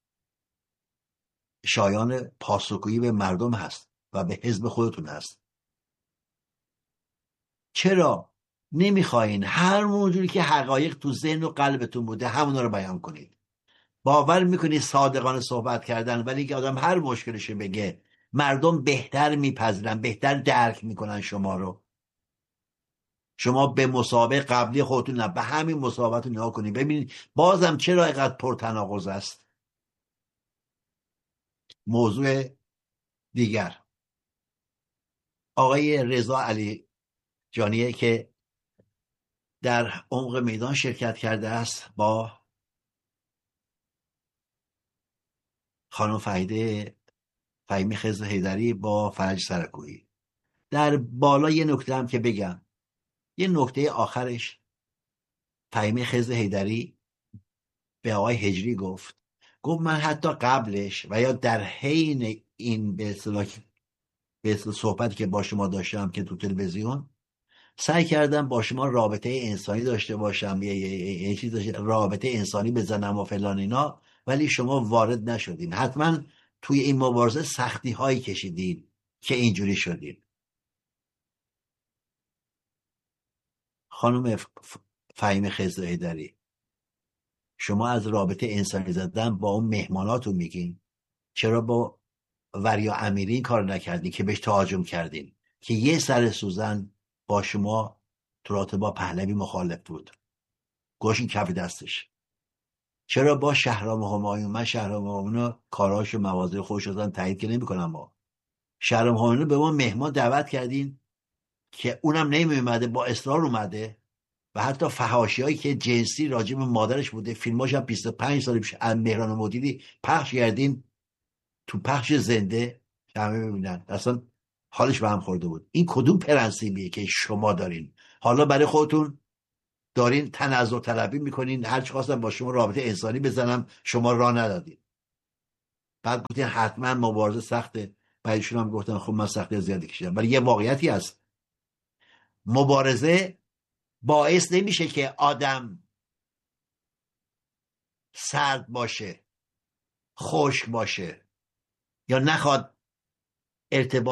شایان پاسخگویی به مردم هست و به حزب خودتون هست. چرا نمیخواین هر موجودی که حقایق تو ذهن و قلبتون بوده همونا رو بیان کنید؟ باور میکنید صادقانه صحبت کردن، ولی که آدم هر مشکلشو بگه مردم بهتر میپذیرن، بهتر درک میکنن شما رو. شما به مسابقه قبلی خودتون نه، به همین مسابقه رو نگاه کنید ببینید بازم چرا اینقدر پرتناقض است. موضوع دیگر، آقای رضا علی جانیه که در عمق میدان شرکت کرده است با خانم فهیمه خضر حیدری با فرج سرکویی. در بالا یه نکته هم که بگم، یه نکته آخرش فهیمه خضر حیدری به آقای هجری گفت من حتی قبلش و یا در حین این به اصطلاح صحبتی که با شما داشتم که تو تلویزیون، سعی کردم با شما رابطه انسانی داشته باشم، یه چیز رابطه انسانی بزنم و فلان اینا، ولی شما وارد نشدین. حتما توی این مبارزه سختی هایی کشیدین که اینجوری شدین. خانم فهیمه خضر حیدری، شما از رابطه انسانی زدن با اون مهماناتون میگین، چرا با وریا امیری این کار نکردین که بهش تهاجم کردین که یه سر سوزن با شما تو رابطه با پهلوی مخالف بود، گوشین کف دستش؟ چرا با شهرام همایون، من شهرام همایون کاراش و مواضع خوش شدن تایید که نمی کنم، ما شهرام همایون به ما مهمان دعوت کردین که اونم نمیومده، با اصرار اومده و حتی فحاشی هایی که جنسی راجع به مادرش بوده فیلماش هم 25 سال پیش مهران مدیری پخش کردین تو پخش زنده همه ببینن، اصلا حالش به هم خورده بود. این کدوم پرنسیبیه که شما دارین؟ حالا برای خودتون دارین تنزل طلبی میکنین، هر چی خواستم با شما رابطه انسانی بزنم شما راه ندادین. بعد گفتین حتما مبارزه سخته، بعدشون هم گفتن خب من سختی زیادی کشیدم. ولی یه واقعیتی هست، مبارزه باعث نمیشه که آدم سرد باشه، خشک باشه یا نخواد ارتباط